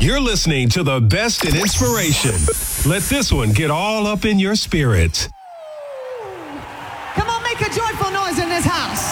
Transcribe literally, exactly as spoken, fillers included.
You're listening to the best in inspiration. Let this one get all up in your spirit. Come on, make a joyful noise in this house.